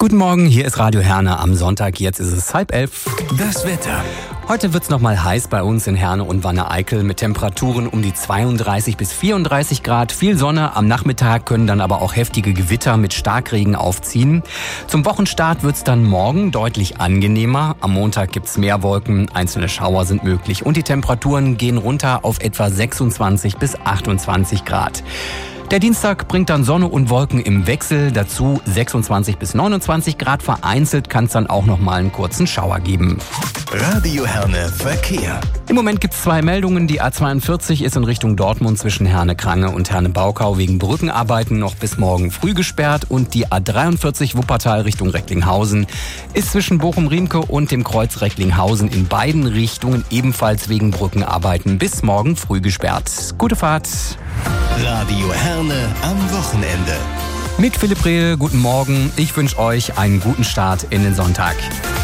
Guten Morgen, hier ist Radio Herne am Sonntag. Jetzt ist es 10:30. Das Wetter. Heute wird's noch mal heiß bei uns in Herne und Wanne-Eickel mit Temperaturen um die 32 bis 34 Grad. Viel Sonne, am Nachmittag können dann aber auch heftige Gewitter mit Starkregen aufziehen. Zum Wochenstart wird's dann morgen deutlich angenehmer. Am Montag gibt's mehr Wolken, einzelne Schauer sind möglich und die Temperaturen gehen runter auf etwa 26 bis 28 Grad. Der Dienstag bringt dann Sonne und Wolken im Wechsel, dazu 26 bis 29 Grad. Vereinzelt kann es dann auch noch mal einen kurzen Schauer geben. Radio Herne Verkehr. Im Moment gibt es 2 Meldungen. Die A42 ist in Richtung Dortmund zwischen Herne-Krange und Herne-Baukau wegen Brückenarbeiten noch bis morgen früh gesperrt. Und die A43 Wuppertal Richtung Recklinghausen ist zwischen Bochum-Riemke und dem Kreuz Recklinghausen in beiden Richtungen ebenfalls wegen Brückenarbeiten bis morgen früh gesperrt. Gute Fahrt. Radio Herne am Wochenende. Mit Philipp Rehl, guten Morgen. Ich wünsche euch einen guten Start in den Sonntag.